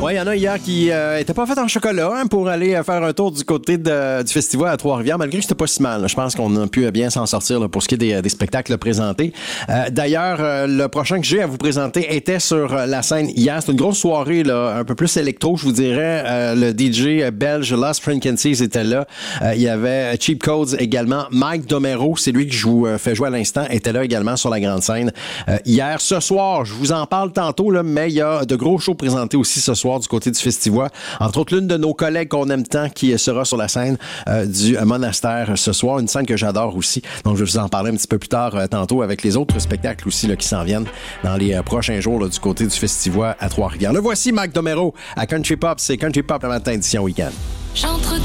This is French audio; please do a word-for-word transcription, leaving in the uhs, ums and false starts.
Oui, il y en a hier qui euh, étaient pas fait en chocolat hein, pour aller euh, faire un tour du côté de, du festival à Trois-Rivières, malgré que c'était pas si mal. Là. Je pense qu'on a pu bien s'en sortir là, pour ce qui est des, des spectacles présentés. Euh, d'ailleurs, euh, le prochain que j'ai à vous présenter était sur la scène hier. C'était une grosse soirée, là, un peu plus électro, je vous dirais. Euh, le D J belge Lost Frequencies était là. Euh, il y avait Cheap Codes également. Mike Domero, c'est lui que je vous fais jouer à l'instant, était là également sur la grande scène euh, hier. Ce soir, je vous en parle tantôt, là, mais il y a de gros shows présentés aussi ce soir du côté du Festivois. Entre autres, l'une de nos collègues qu'on aime tant qui sera sur la scène euh, du Monastère ce soir. Une scène que j'adore aussi. Donc, je vais vous en parler un petit peu plus tard euh, tantôt avec les autres spectacles aussi là, qui s'en viennent dans les euh, prochains jours là, du côté du Festivois à Trois-Rivières. Le voici, Mike Domero à Country Pop. C'est Country Pop la matin édition week-end. J'entre